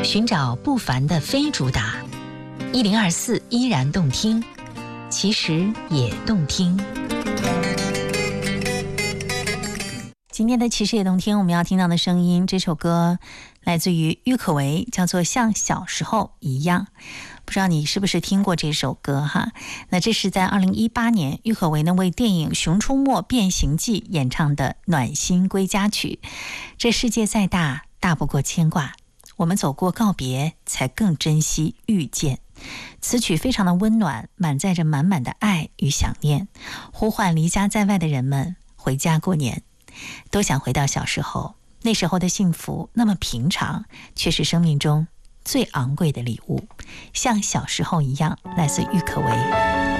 寻找不凡的非主打，1024依然动听，其实也动听。今天的其实也动听，我们要听到的声音，这首歌来自于郁可唯，叫做《像小时候一样》。不知道你是不是听过这首歌哈？那这是在2018年，郁可唯呢为电影《熊出没变形记》演唱的暖心归家曲。这世界再大，大不过牵挂，我们走过告别，才更珍惜遇见。此曲非常的温暖，满载着满满的爱与想念，呼唤离家在外的人们回家过年。都想回到小时候，那时候的幸福那么平常，却是生命中最昂贵的礼物。像小时候一样，来自郁可唯。